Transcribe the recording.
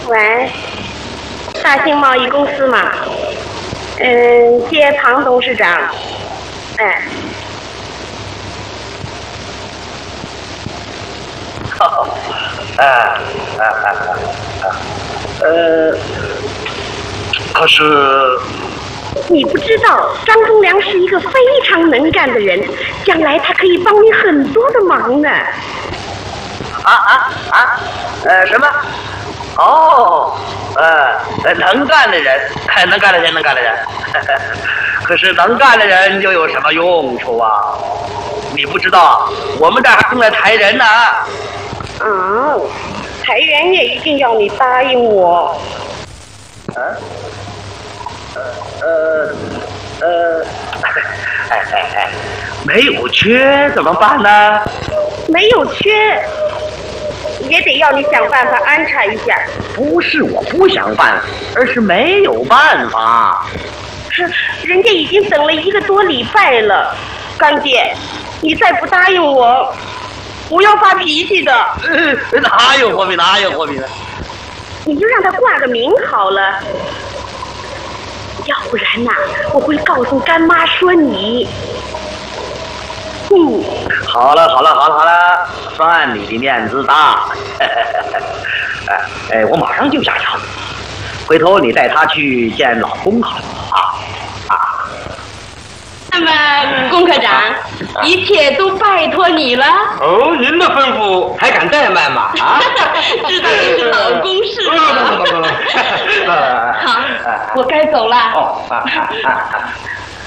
喂，大兴贸易公司嘛，接庞董事长，哎。 可是你不知道张忠良是一个非常能干的人，将来他可以帮你很多的忙呢。 什么？哦，能干的人，能干的人。可是能干的人又有什么用处啊？你不知道，我们这儿还正在裁人呢。 裁员也一定要你答应我。 没有缺怎么办呢？ 没有缺，也得要你想办法安插一下。 不是我不想办，而是没有办法。 人家已经等了1个多礼拜了，干姐，你再不答应我，我要发脾气的。 哪有货币呢？ 你就让他挂个名好了，要不然呐，我会告诉干妈说你。 好了，算你的面子大。我马上就下场，回头你带他去见老公好啊。 那么，龚科长，一切都拜托你了。 哦，您的吩咐还敢怠慢吗？ 知道你是老公是吗？好，我该走了。